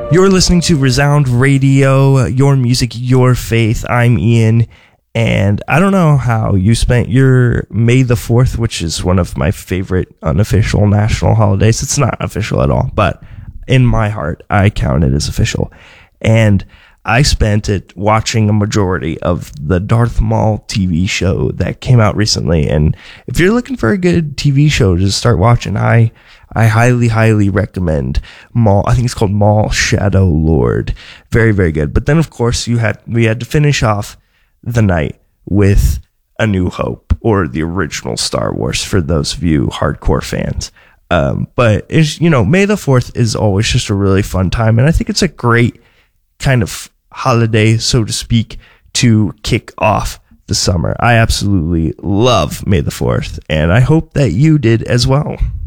You're listening to Resound Radio, your music, your faith. I'm Ian, and I don't know how you spent your May the 4th, which is one of my favorite unofficial national holidays. It's not official at all, but in my heart, I count it as official. And I spent it watching a majority of the Darth Maul TV show that came out recently. And if you're looking for a good TV show to start watching, I highly, highly recommend Maul. I think it's called Maul Shadow Lord. Very, very good. But then, of course, we had to finish off the night with A New Hope, or the original Star Wars for those of you hardcore fans. But it's, May the 4th is always just a really fun time. And I think it's a great kind of holiday, so to speak, to kick off the summer. I absolutely love May the 4th, and I hope that you did as well.